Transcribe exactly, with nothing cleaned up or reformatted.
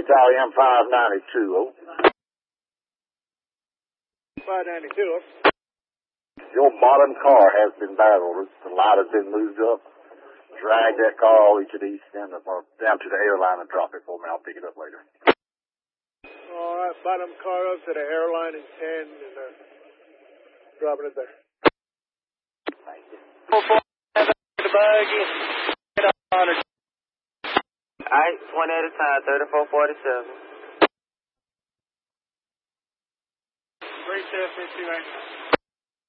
Italian five ninety-two, oh. five ninety-two, oh. Your bottom car has been barreled. The light has been moved up. Drag that car all the way to the east end or down to the airline and drop it for me. I'll pick it up later. All right, bottom car up to the airline in ten and uh, dropping it there. Thank you. four four seven, the buggy. All right, one at a time, thirty-four forty-seven. Great test, fifty right now.